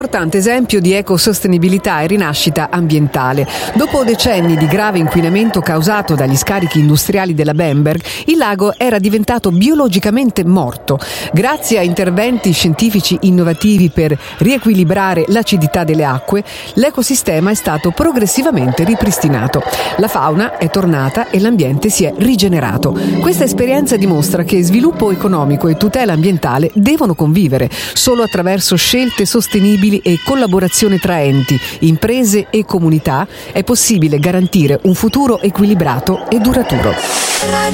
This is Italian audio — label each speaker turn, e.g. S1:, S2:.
S1: Importante esempio di ecosostenibilità e rinascita ambientale. Dopo decenni di grave inquinamento causato dagli scarichi industriali della Bamberg, il lago era diventato biologicamente morto. Grazie a interventi scientifici innovativi per riequilibrare l'acidità delle acque, l'ecosistema è stato progressivamente ripristinato. La fauna è tornata e l'ambiente si è rigenerato. Questa esperienza dimostra che sviluppo economico e tutela ambientale devono convivere. Solo attraverso scelte sostenibili e collaborazione tra enti, imprese e comunità è possibile garantire un futuro equilibrato e duraturo.